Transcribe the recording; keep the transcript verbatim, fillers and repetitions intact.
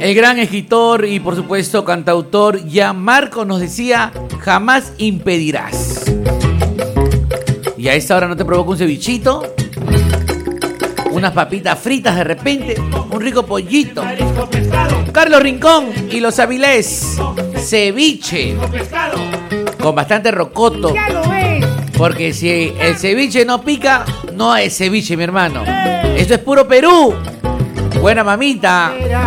El gran escritor y por supuesto cantautor Gianmarco nos decía: jamás impedirás. Y a esta hora no te provoca un cevichito, unas papitas fritas de repente, un rico pollito. Carlos Rincón y los Avilés, ceviche con bastante rocoto. Porque si el ceviche no pica, no es ceviche, mi hermano. Esto es puro Perú. Buena mamita.